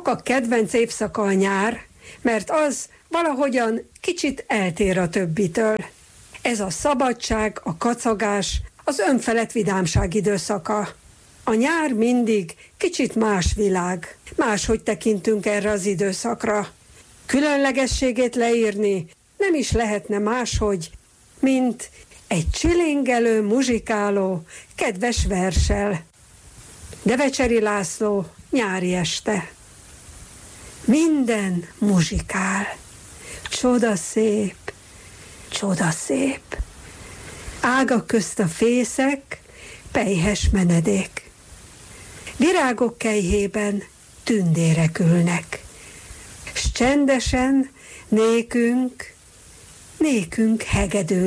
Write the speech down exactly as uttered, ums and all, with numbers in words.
Sokak kedvenc évszaka a nyár, mert az valahogyan kicsit eltér a többitől. Ez a szabadság, a kacagás, az önfelett vidámság időszaka. A nyár mindig kicsit más világ. Máshogy tekintünk erre az időszakra. Különlegességét leírni nem is lehetne máshogy, mint egy csilingelő, muzsikáló, kedves verssel. Devecseri László, Nyári este. Minden muzsikál. Csoda szép, csoda szép. Ágak közt a fészek, pelyhes menedék. Virágok kelyhében tündérek ülnek. S csendesen nékünk, nékünk hegedül.